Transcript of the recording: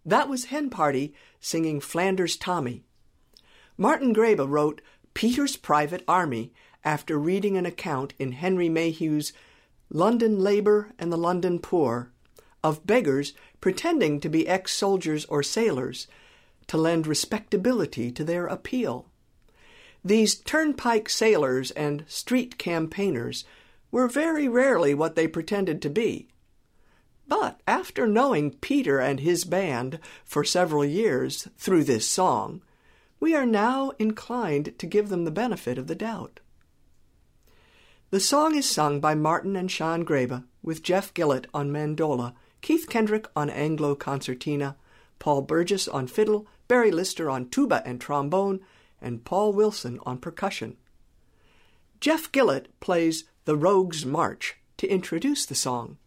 That was Hen Party singing Flanders Tommy. Martin Grebe wrote Peter's Private Army after reading an account in Henry Mayhew's London Labour and the London Poor of beggars pretending to be ex-soldiers or sailors to lend respectability to their appeal. These turnpike sailors and street campaigners were very rarely what they pretended to be. But after knowing Peter and his band for several years through this song, we are now inclined to give them the benefit of the doubt. The song is sung by Martin and Sean Grebe, with Jeff Gillett on mandola, Keith Kendrick on Anglo-concertina, Paul Burgess on fiddle, Barry Lister on tuba and trombone, and Paul Wilson on percussion. Jeff Gillett plays The Rogue's March to introduce the song.